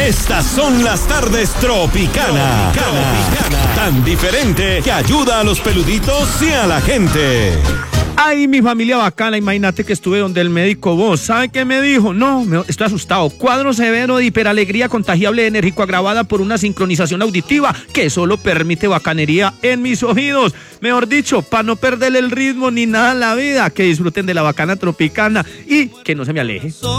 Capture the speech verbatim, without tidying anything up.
Estas son las tardes Tropicana. Tropicana. Tan diferente que ayuda a los peluditos y a la gente. Ay, mi familia bacana, imagínate que estuve donde el médico vos. ¿Sabe qué me dijo? No, me, estoy asustado. Cuadro severo de hiperalegría contagiable enérgico agravada por una sincronización auditiva que solo permite bacanería en mis oídos. Mejor dicho, para no perder el ritmo ni nada en la vida, que disfruten de la bacana tropicana y que no se me aleje.